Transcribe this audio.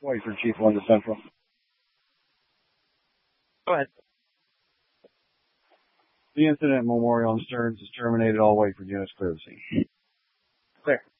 Wafer, Chief 1 to Central. Go ahead. The incident at Memorial and Stearns is terminated. All Wafer units clear the scene. Clear.